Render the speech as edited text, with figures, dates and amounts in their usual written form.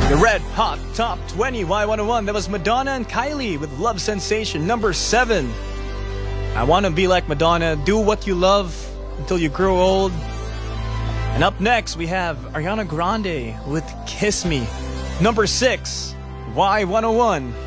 The Red Hot Top 20 Y101. That was Madonna and Kylie with Love Sensation. Number 7. I want to be like Madonna. Do what you love until you grow old. And up next, we have Ariana Grande with Kiss Me. Number 6. Y101.